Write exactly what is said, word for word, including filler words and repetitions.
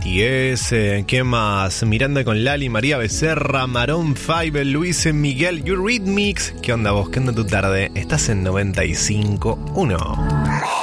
Y ese, ¿qué más? Miranda con Lali, María Becerra, Maroon cinco, Luis Miguel, Eurythmics. ¿Qué onda vos? ¿Qué onda tu tarde? Estás en noventa y cinco punto uno.